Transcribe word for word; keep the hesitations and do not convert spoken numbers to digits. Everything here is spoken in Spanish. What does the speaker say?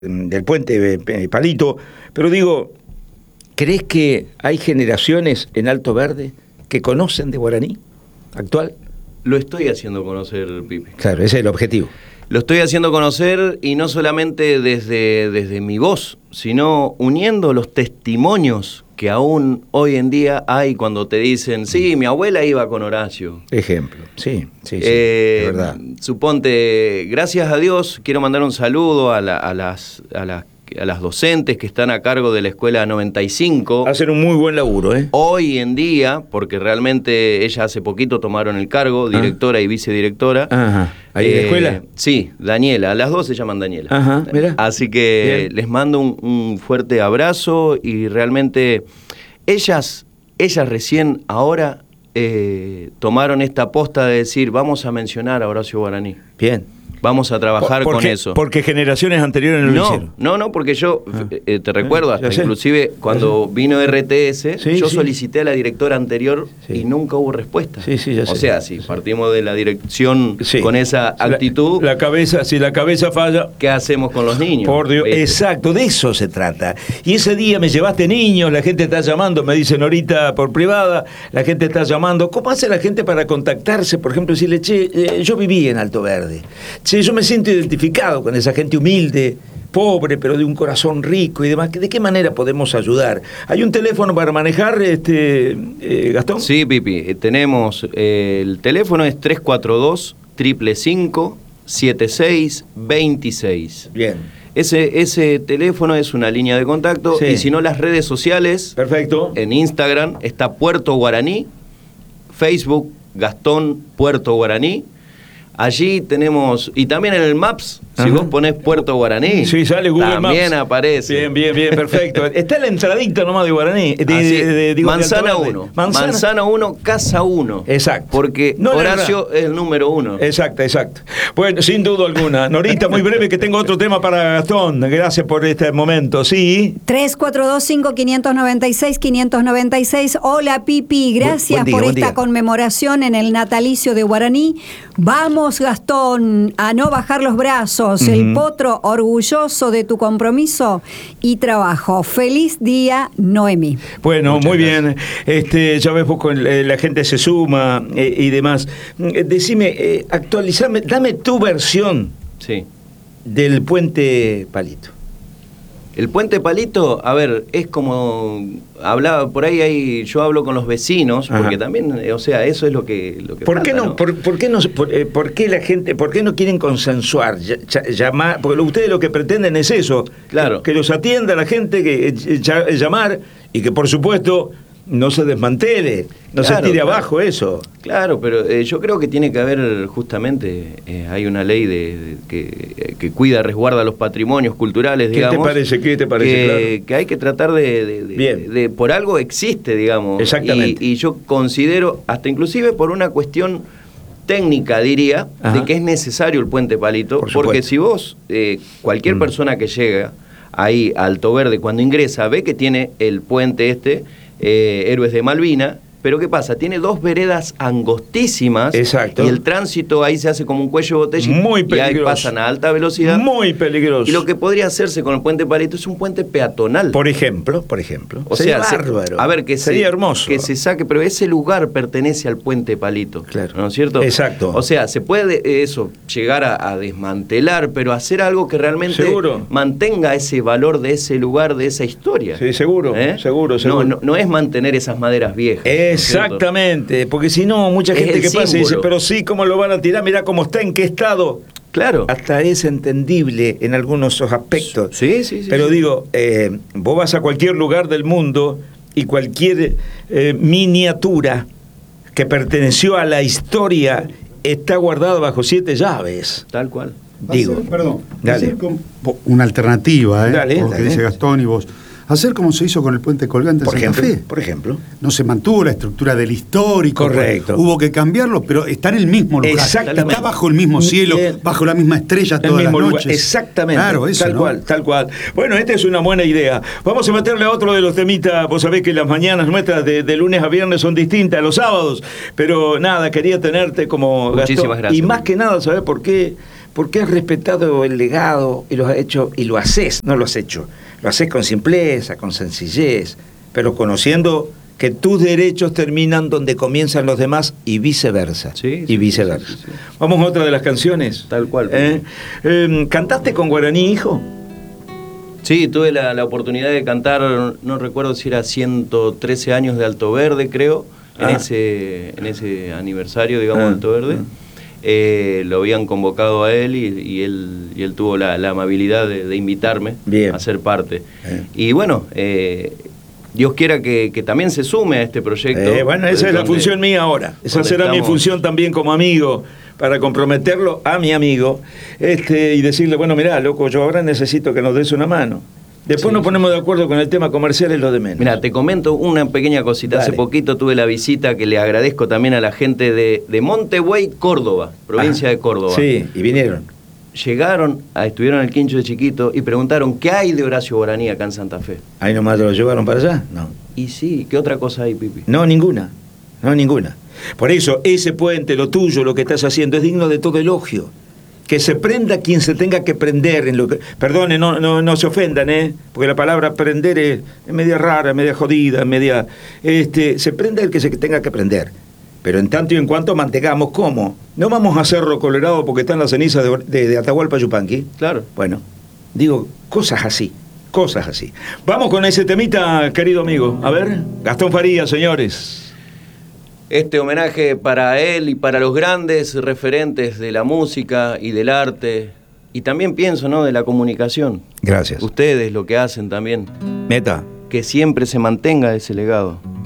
del puente Palito, pero digo, ¿crees que hay generaciones en Alto Verde que conocen de guaraní actual? Lo estoy haciendo conocer, Pipe. Claro, ese es el objetivo. Lo estoy haciendo conocer y no solamente desde, desde mi voz, sino uniendo los testimonios que aún hoy en día hay cuando te dicen, sí, mi abuela iba con Horacio. Ejemplo, sí, sí, sí, eh, es verdad. Suponte, gracias a Dios, quiero mandar un saludo a, la, a, las, a, las, a las docentes que están a cargo de la Escuela noventa y cinco. Hacen un muy buen laburo, ¿eh? Hoy en día, porque realmente ellas hace poquito tomaron el cargo, directora ah. y vicedirectora. Ajá. ¿Ahí en eh, la escuela? Sí, Daniela, las dos se llaman Daniela. Ajá, mira. Así que Bien. Les mando un, un fuerte abrazo y realmente ellas, ellas recién ahora eh, tomaron esta aposta de decir, vamos a mencionar a Horacio Guaraní. Bien. Vamos a trabajar ¿Por, por con qué, eso. Porque generaciones anteriores no, no lo hicieron. No, no, porque yo, ah. eh, te recuerdo, hasta ya sé. inclusive cuando vino R T S, sí, yo sí. solicité a la directora anterior sí. y nunca hubo respuesta. Sí, sí, ya sé. O sea, si sí. partimos de la dirección sí. con esa actitud... La, la cabeza, si la cabeza falla... ¿Qué hacemos con los niños? Por Dios, ¿Viste? Exacto, de eso se trata. Y ese día me llevaste niños, la gente está llamando, me dicen ahorita por privada, la gente está llamando. ¿Cómo hace la gente para contactarse? Por ejemplo, decirle, che, eh, yo viví en Alto Verde. Che, yo me siento identificado con esa gente humilde, pobre, pero de un corazón rico y demás. ¿De qué manera podemos ayudar? ¿Hay un teléfono para manejar, este eh, Gastón? Sí, Pipi, tenemos, eh, el teléfono es tres cuatro dos, cinco cinco cinco, siete seis dos seis. Bien. Ese, ese teléfono es una línea de contacto, sí. Y si no, las redes sociales. Perfecto. En Instagram está Puerto Guaraní, Facebook Gastón Puerto Guaraní. Allí tenemos, y también en el Maps, si Ajá. vos ponés Puerto Guaraní, sí, sale Google también Maps. aparece. Bien, bien, bien, perfecto. Está la entradita nomás de Guaraní. De, Así, de, de, digo, Manzana uno. Manzana. Manzana uno, Casa uno. Exacto. Porque no, Horacio es el número uno. Exacto, exacto. Bueno, sin duda alguna. Norita, muy breve, que tengo otro tema para Gastón. Gracias por este momento. Sí. tres cuatro dos cinco, cinco nueve seis, cinco nueve seis. Hola, Pipi. Gracias buen, buen día, por esta día. conmemoración en el natalicio de Guaraní. Vamos, Gastón, a no bajar los brazos. Uh-huh. El potro orgulloso de tu compromiso y trabajo. Feliz día, Noemí. Bueno, Muchas muy gracias. bien. Este, ya ves, poco, eh, la gente se suma eh, y demás. Eh, decime, eh, actualizame, dame tu versión sí. del puente Palito. El puente Palito, a ver, es como hablaba por ahí, hay, yo hablo con los vecinos, Ajá. porque también, o sea, eso es lo que, lo que ¿Por falta, qué no, ¿no? Por, por qué no, por, eh, por qué la gente, por qué no quieren consensuar, llamar, porque ustedes lo que pretenden es eso, claro, que, que los atienda la gente, que eh, llamar y que por supuesto no se desmantele, no claro, se tire claro. abajo eso. Claro, pero eh, yo creo que tiene que haber justamente, eh, hay una ley de, de, que, que cuida, resguarda los patrimonios culturales, ¿Qué digamos. te parece? ¿Qué te parece? Que, claro. que hay que tratar de, de, de, de, de, por algo existe, digamos. Exactamente. Y, y yo considero, hasta inclusive por una cuestión técnica, diría, Ajá. de que es necesario el puente Palito, por porque si vos, eh, cualquier mm. persona que llega ahí a Alto Verde, cuando ingresa, ve que tiene el puente este, Eh, Héroes de Malvina, pero ¿qué pasa? Tiene dos veredas angostísimas. Exacto. Y el tránsito ahí se hace como un cuello de botella. Muy peligroso. Y ahí pasan a alta velocidad. Muy peligroso. Y lo que podría hacerse con el puente Palito es un puente peatonal. Por ejemplo, por ejemplo. O Sería sea, bárbaro. Se, a ver, que Sería se, hermoso. Que se saque, pero ese lugar pertenece al puente Palito. Claro. ¿No es cierto? Exacto. O sea, se puede eso, llegar a, a desmantelar, pero hacer algo que realmente ¿Seguro? mantenga ese valor de ese lugar, de esa historia. Sí, seguro, ¿Eh? seguro, seguro. No, no, no es mantener esas maderas viejas. Exactamente. ¿no es porque si no, mucha gente que símbolo. pasa y dice, pero sí, ¿cómo lo van a tirar? Mirá cómo está, en qué estado. Claro. Hasta es entendible en algunos aspectos. Sí, sí, sí. Pero sí. digo, eh, vos vas a cualquier lugar del mundo y cualquier eh, miniatura que perteneció a la historia está guardada bajo siete llaves. Tal cual. Digo, hacer, perdón, dale. Hacer una alternativa, ¿eh? Dale, por lo dale. que dice Gastón y vos. Hacer como se hizo con el puente colgante por en Santa ejemplo, Fe. Por ejemplo. No se mantuvo la estructura del histórico. Correcto. Hubo que cambiarlo, pero está en el mismo lugar. Exactamente. Está bajo el mismo cielo, Bien. bajo la misma estrella el todas las mismo noches. Lugar. Exactamente. Claro, eso, tal ¿no? cual, tal cual. Bueno, esta es una buena idea. Vamos a meterle a otro de los temitas. Vos sabés que las mañanas nuestras de, de lunes a viernes son distintas a los sábados. Pero nada, quería tenerte como Muchísimas Gastón. gracias. Y más que nada, ¿sabés por qué? porque has respetado el legado y lo has hecho, y lo haces, no lo has hecho, lo haces con simpleza, con sencillez, pero conociendo que tus derechos terminan donde comienzan los demás y viceversa. Sí, y sí, viceversa. sí, sí, sí. Vamos a otra de las canciones. Tal cual. ¿Eh? Eh, ¿Cantaste con guaraní, hijo? Sí, tuve la, la oportunidad de cantar, no recuerdo si era ciento trece años de Alto Verde, creo, en, Ah. ese, en ese aniversario, digamos, Ah. de Alto Verde. Ah. Eh, lo habían convocado a él y, y él, y él tuvo la, la amabilidad de, de invitarme Bien. a ser parte. Bien. Y bueno, eh, Dios quiera que, que también se sume a este proyecto. Eh, bueno, esa es la donde- función mía ahora. Esa donde será mi estamos- función también como amigo, para comprometerlo a mi amigo este, y decirle, bueno, mirá, loco, yo ahora necesito que nos des una mano. Después Sí, nos sí. ponemos de acuerdo con el tema comercial, es lo de menos. Mira, te comento una pequeña cosita. Dale. Hace poquito tuve la visita que le agradezco también a la gente de, de Montevideo, Córdoba, provincia Ah, de Córdoba. Sí, y vinieron. Llegaron, a, estuvieron en el Quincho de Chiquito y preguntaron qué hay de Horacio Guaraní acá en Santa Fe. ¿Ahí nomás lo llevaron para allá? No. Y sí, ¿qué otra cosa hay, Pipi? No, ninguna. No, ninguna. Por eso, ese puente, lo tuyo, lo que estás haciendo, es digno de todo elogio. Que se prenda quien se tenga que prender en lo que... Perdone, no, no, no se ofendan, ¿eh? Porque la palabra prender es, es media rara, media jodida, media... Este, se prenda el que se tenga que prender. Pero en tanto y en cuanto mantengamos, ¿cómo? No vamos a Cerro Colorado porque están las cenizas de, de, de Atahualpa Yupanqui. Claro. Bueno, digo, cosas así, cosas así. Vamos con ese temita, querido amigo. A ver, Gastón Farías, señores. Este homenaje para él y para los grandes referentes de la música y del arte, y también pienso, ¿no?, de la comunicación. Gracias. Ustedes lo que hacen también, Meta. que siempre se mantenga ese legado.